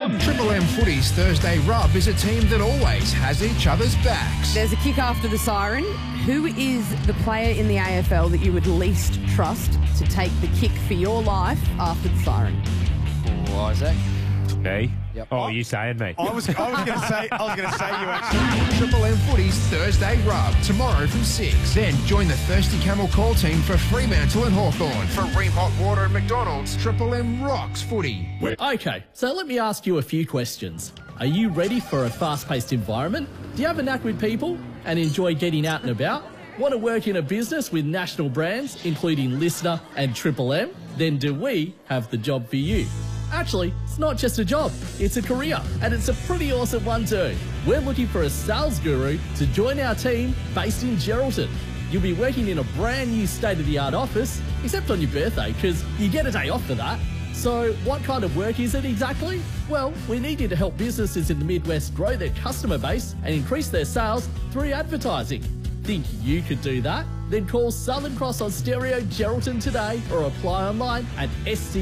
Triple M Footy's Thursday rub is a team that always has each other's backs. There's a kick after the siren. Who is the player in the AFL that you would least trust to take the kick for your life after the siren? Oh, Isaac. Me? Yep. Oh, you saying me? I was going to say you actually. Triple M Footy's Thursday rub tomorrow from 6. Then join the Thirsty Camel call team for Fremantle and Hawthorn. For Ream Hot Water and McDonald's, Triple M rocks footy. Okay, so let me ask you a few questions. Are you ready for a fast-paced environment? Do you have a knack with people and enjoy getting out and about? Want to work in a business with national brands, including Listener and Triple M? Then do we have the job for you? Actually, it's not just a job, it's a career, and it's a pretty awesome one too. We're looking for a sales guru to join our team based in Geraldton. You'll be working in a brand new state-of-the-art office, except on your birthday, because you get a day off for that. So what kind of work is it exactly? Well, we need you to help businesses in the Midwest grow their customer base and increase their sales through advertising. Think you could do that? Then call Southern Cross on Stereo Geraldton today or apply online at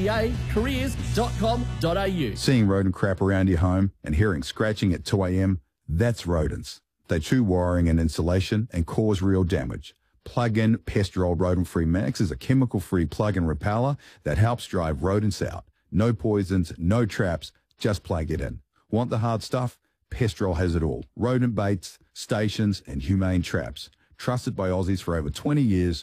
scacareers.com.au. Seeing rodent crap around your home and hearing scratching at 2 a.m, that's rodents. They chew wiring and insulation and cause real damage. Plug-in Pestrol Rodent-Free Max is a chemical-free plug-in repeller that helps drive rodents out. No poisons, no traps, just plug it in. Want the hard stuff? Pestrol has it all. Rodent baits, stations and humane traps. Trusted by Aussies for over 20 years.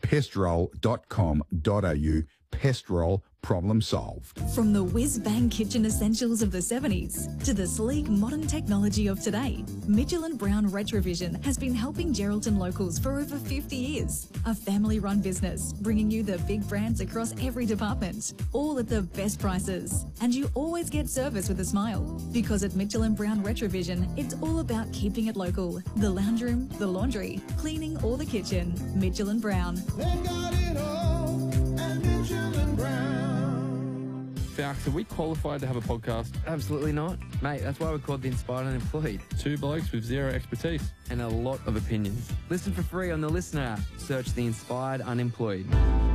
Pestrol.com.au. Pestrol, problem solved. From the whiz-bang kitchen essentials of the 70s to the sleek modern technology of today, Mitchell & Brown Retrovision has been helping Geraldton locals for over 50 years. A family-run business bringing you the big brands across every department, all at the best prices. And you always get service with a smile. Because at Mitchell & Brown Retrovision, it's all about keeping it local. The lounge room, the laundry, cleaning or the kitchen. Mitchell & Brown. They've got it all at Mitchell & Brown. Falks, are we qualified to have a podcast? Absolutely not. Mate, that's why we're called The Inspired Unemployed. Two blokes with zero expertise. And a lot of opinions. Listen for free on the Listener app. Search The Inspired Unemployed.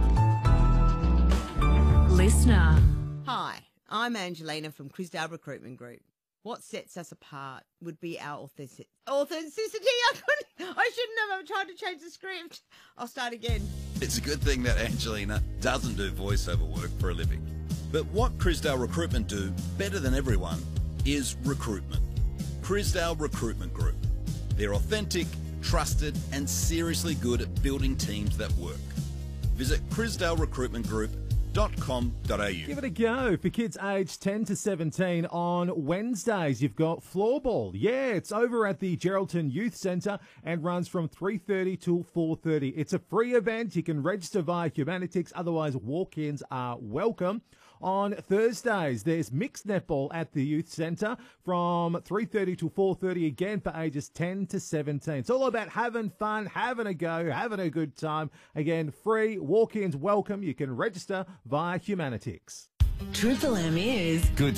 Listener. Hi, I'm Angelina from Crisdale Recruitment Group. What sets us apart would be our authenticity. I shouldn't have. I'm trying to change the script. I'll start again. It's a good thing that Angelina doesn't do voiceover work for a living. But what Crisdale Recruitment do better than everyone is recruitment. Crisdale Recruitment Group. They're authentic, trusted, and seriously good at building teams that work. Visit crisdalerecruitmentgroup.com.au. Give it a go for kids aged 10 to 17 on Wednesdays. You've got floorball. Yeah, it's over at the Geraldton Youth Centre and runs from 3:30 till 4:30. It's a free event. You can register via Humanitix. Otherwise, walk-ins are welcome. On Thursdays, there's mixed netball at the Youth Centre from 3:30 to 4:30 again for ages 10 to 17. It's all about having fun, having a go, having a good time. Again, free, walk-ins welcome. You can register via Humanitix. Triple M is good